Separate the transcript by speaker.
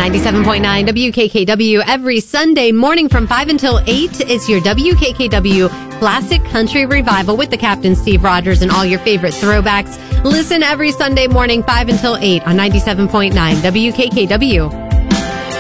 Speaker 1: 97.9 WKKW every Sunday morning from 5 until 8 is your WKKW Classic Country Revival with the Captain Steve Rogers and all your favorite throwbacks. Listen every Sunday morning 5 until 8 on 97.9 WKKW.